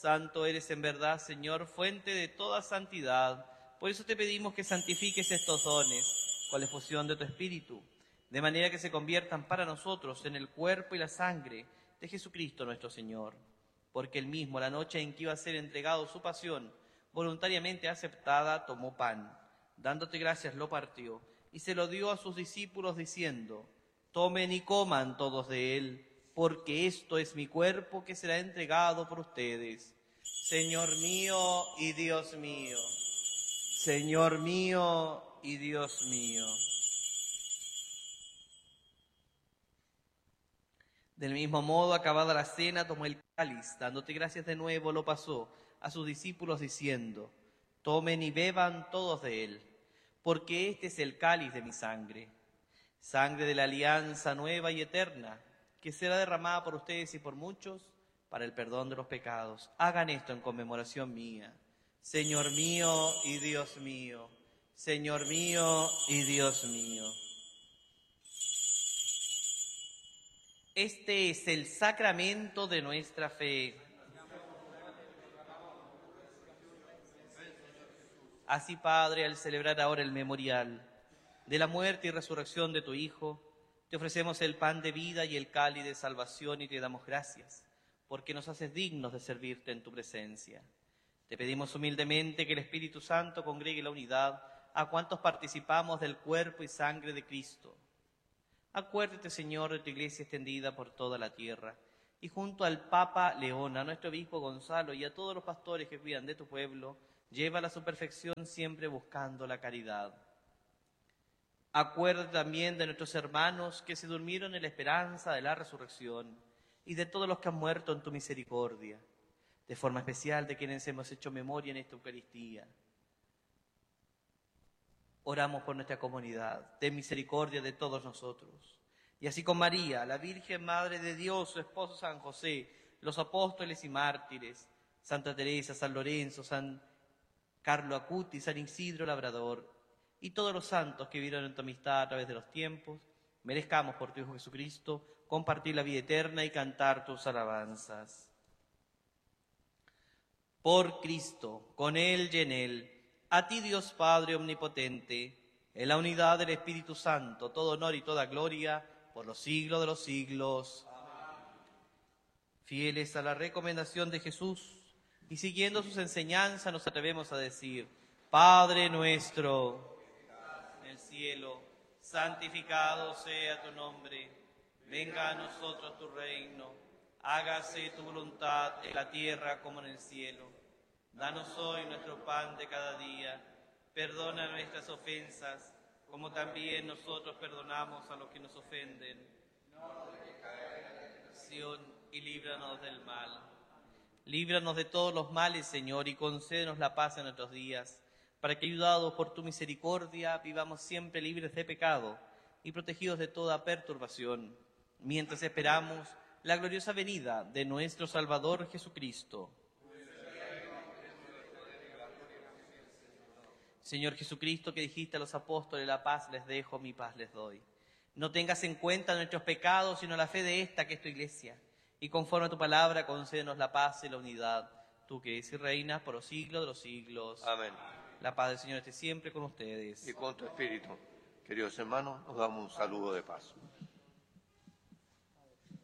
Santo eres en verdad, Señor, fuente de toda santidad. Por eso te pedimos que santifiques estos dones con la efusión de tu Espíritu, de manera que se conviertan para nosotros en el cuerpo y la sangre de Jesucristo nuestro Señor. Porque él mismo, la noche en que iba a ser entregado su pasión, voluntariamente aceptada, tomó pan, dándote gracias lo partió, y se lo dio a sus discípulos diciendo: tomen y coman todos de él, porque esto es mi cuerpo que será entregado por ustedes. Señor mío y Dios mío, Señor mío y Dios mío. Del mismo modo, acabada la cena, tomó el cáliz, dándote gracias de nuevo, lo pasó a sus discípulos diciendo: tomen y beban todos de él, porque este es el cáliz de mi sangre, sangre de la alianza nueva y eterna, que será derramada por ustedes y por muchos para el perdón de los pecados. Hagan esto en conmemoración mía. Señor mío y Dios mío, Señor mío y Dios mío. Este es el sacramento de nuestra fe. Así, Padre, al celebrar ahora el memorial de la muerte y resurrección de tu Hijo, te ofrecemos el pan de vida y el cáliz de salvación y te damos gracias, porque nos haces dignos de servirte en tu presencia. Te pedimos humildemente que el Espíritu Santo congregue la unidad a cuantos participamos del cuerpo y sangre de Cristo. Acuérdate, Señor, de tu iglesia extendida por toda la tierra, y junto al Papa León, a nuestro obispo Gonzalo y a todos los pastores que cuidan de tu pueblo, llévala a su perfección siempre buscando la caridad. Acuérdate también de nuestros hermanos que se durmieron en la esperanza de la resurrección y de todos los que han muerto en tu misericordia, de forma especial de quienes hemos hecho memoria en esta Eucaristía. Oramos por nuestra comunidad, ten misericordia de todos nosotros. Y así con María, la Virgen Madre de Dios, su esposo San José, los apóstoles y mártires, Santa Teresa, San Lorenzo, San Carlo Acutis, San Isidro Labrador, y todos los santos que vivieron en tu amistad a través de los tiempos, merezcamos por tu Hijo Jesucristo compartir la vida eterna y cantar tus alabanzas. Por Cristo, con Él y en Él, a ti Dios Padre Omnipotente, en la unidad del Espíritu Santo, todo honor y toda gloria, por los siglos de los siglos. Amén. Fieles a la recomendación de Jesús y siguiendo sus enseñanzas nos atrevemos a decir: Padre nuestro, en el cielo, santificado sea tu nombre, venga a nosotros tu reino, hágase tu voluntad en la tierra como en el cielo. Danos hoy nuestro pan de cada día, perdona nuestras ofensas, como también nosotros perdonamos a los que nos ofenden. No nos dejes caer en la tentación y líbranos del mal. Líbranos de todos los males, Señor, y concédenos la paz en nuestros días, para que, ayudados por tu misericordia, vivamos siempre libres de pecado y protegidos de toda perturbación, mientras esperamos la gloriosa venida de nuestro Salvador Jesucristo. Señor Jesucristo, que dijiste a los apóstoles: la paz les dejo, mi paz les doy. No tengas en cuenta nuestros pecados, sino la fe de esta que es tu iglesia. Y conforme a tu palabra, concédenos la paz y la unidad. Tú que eres y reinas por los siglos de los siglos. Amén. La paz del Señor esté siempre con ustedes. Y con tu espíritu. Queridos hermanos, nos damos un saludo de paz.